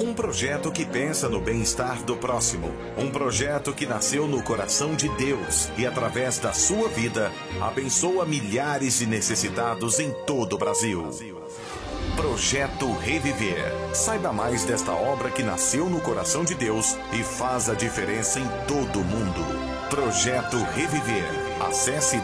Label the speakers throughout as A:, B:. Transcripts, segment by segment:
A: Um projeto que pensa no bem-estar do próximo. Um projeto que nasceu no coração de Deus e, através da sua vida, abençoa milhares de necessitados em todo o Brasil. Projeto Reviver. Saiba mais desta obra que nasceu no coração de Deus e faz a diferença em todo o mundo. Projeto Reviver. Acesse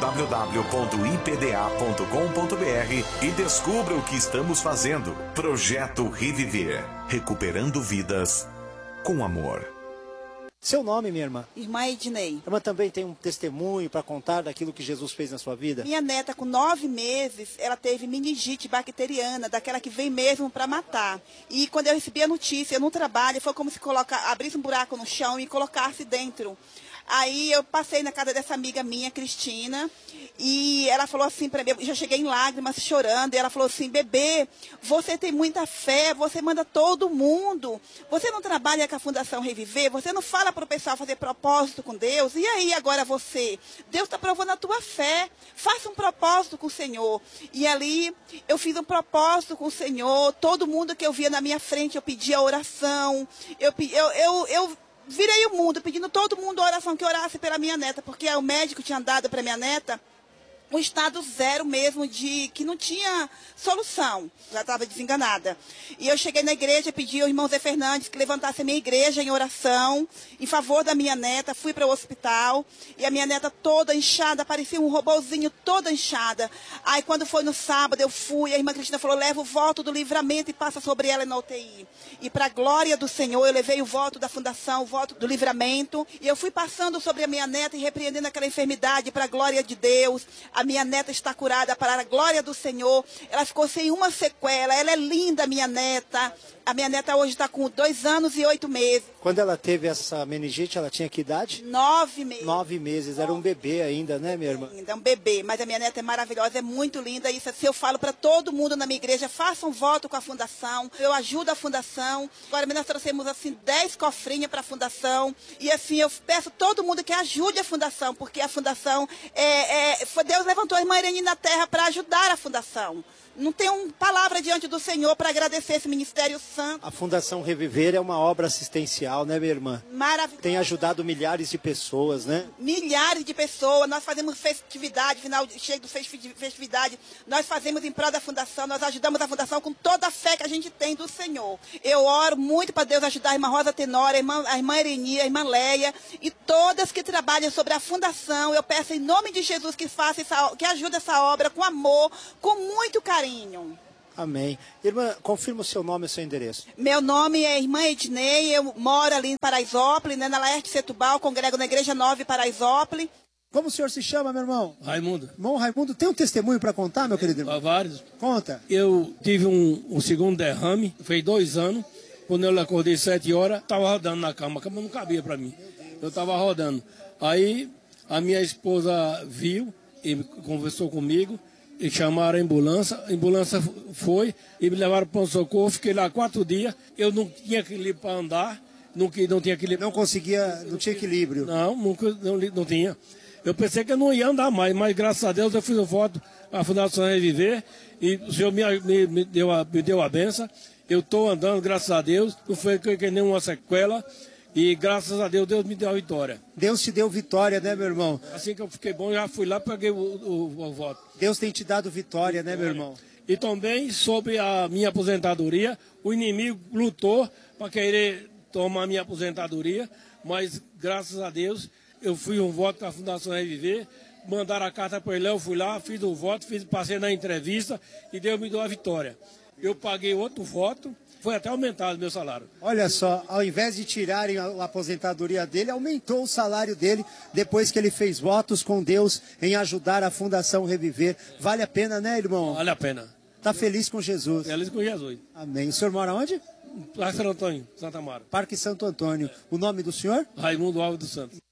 A: www.ipda.com.br e descubra o que estamos fazendo. Projeto Reviver. Recuperando vidas com amor.
B: Seu nome, minha irmã?
C: Irmã Ednei.
B: A irmã também tem um testemunho para contar daquilo que Jesus fez na sua vida?
C: Minha neta, com 9 meses, ela teve meningite bacteriana, daquela que vem mesmo para matar. E quando eu recebi a notícia no trabalho, foi como se abrisse um buraco no chão e colocasse dentro. Aí eu passei na casa dessa amiga minha, Cristina, e ela falou assim para mim, eu já cheguei em lágrimas, chorando, e ela falou assim: bebê, você tem muita fé, você manda todo mundo, você não trabalha com a Fundação Reviver, você não fala para o pessoal fazer propósito com Deus, e aí agora você? Deus está provando a tua fé, faça um propósito com o Senhor. E ali eu fiz um propósito com o Senhor, todo mundo que eu via na minha frente, eu pedia oração, eu virei o mundo, pedindo todo mundo oração, que orasse pela minha neta, porque o médico tinha dado para minha neta um estado 0 mesmo, de que não tinha solução, já estava desenganada. E eu cheguei na igreja, pedi ao irmão Zé Fernandes que levantasse a minha igreja em oração, em favor da minha neta, fui para o hospital, e a minha neta toda inchada, parecia um robozinho, toda inchada. Aí quando foi no sábado, eu fui, a irmã Cristina falou: leva o voto do livramento e passa sobre ela na UTI. E para a glória do Senhor, eu levei o voto da fundação, o voto do livramento, e eu fui passando sobre a minha neta e repreendendo aquela enfermidade para a glória de Deus. A minha neta está curada para a glória do Senhor. Ela ficou sem uma sequela. Ela é linda, minha neta. A minha neta hoje está com 2 anos e 8 meses.
B: Quando ela teve essa meningite, ela tinha que idade?
C: 9 meses.
B: 9 meses. Era um bebê ainda, né, minha irmã?
C: Ainda é um bebê. Mas a minha neta é maravilhosa, é muito linda. Isso assim, eu falo para todo mundo na minha igreja: façam voto com a fundação. Eu ajudo a fundação. Agora nós trouxemos assim 10 cofrinhas para a fundação. E assim, eu peço todo mundo que ajude a fundação, porque a fundação foi Deus levantou a irmã Irene na terra para ajudar a fundação. Não tenho palavra diante do Senhor para agradecer esse ministério santo.
B: A Fundação Reviver é uma obra assistencial, né, minha irmã?
C: Maravilhoso.
B: Tem ajudado milhares de pessoas, né?
C: Milhares de pessoas. Nós fazemos festividade, cheio de festividade. Nós fazemos em prol da fundação. Nós ajudamos a fundação com toda a fé que a gente tem do Senhor. Eu oro muito para Deus ajudar a irmã Rosa Tenório, a irmã Irene, a irmã Leia e todas que trabalham sobre a fundação. Eu peço em nome de Jesus que ajude essa obra com amor, com muito carinho.
B: Amém. Irmã, confirma o seu nome e o seu endereço.
C: Meu nome é irmã Ednei, eu moro ali em Paraisópolis, né, na Laerte Setúbal, congrego na Igreja 9 Paraisópolis.
B: Como o senhor se chama, meu irmão?
D: Raimundo.
B: Irmão Raimundo, tem um testemunho para contar, meu querido irmão?
D: Há vários.
B: Conta.
D: Eu tive um segundo derrame, fez 2 anos. Quando eu acordei 7 horas, estava rodando na cama. A cama não cabia para mim. Eu estava rodando. Aí a minha esposa viu e conversou comigo. E chamaram a ambulância foi e me levaram para o socorro. Fiquei lá 4 dias. Eu não tinha equilíbrio para andar, não tinha equilíbrio.
B: Não tinha equilíbrio.
D: Não tinha. Eu pensei que eu não ia andar mais, mas graças a Deus eu fiz o voto à Fundação Reviver e o Senhor me deu a benção. Eu estou andando, graças a Deus, não foi que nenhuma sequela. E graças a Deus, Deus me deu a vitória.
B: Deus te deu vitória, né, meu irmão?
D: Assim que eu fiquei bom, já fui lá e peguei o voto.
B: Deus tem te dado vitória, né, meu irmão?
D: E também, sobre a minha aposentadoria, o inimigo lutou para querer tomar a minha aposentadoria, mas graças a Deus, eu fui um voto com a Fundação Reviver, mandaram a carta para ele, eu fui lá, fiz o voto, passei na entrevista e Deus me deu a vitória. Eu paguei outro voto. Foi até aumentado o meu salário.
B: Olha só, ao invés de tirarem a aposentadoria dele, aumentou o salário dele depois que ele fez votos com Deus em ajudar a Fundação Reviver. Vale a pena, né, irmão?
D: Vale a pena.
B: Tá feliz com Jesus?
D: Feliz com Jesus.
B: Amém. O senhor mora onde?
D: Parque Santo Antônio, Santa Amaro.
B: Parque Santo Antônio. O nome do senhor?
D: Raimundo Alves dos Santos.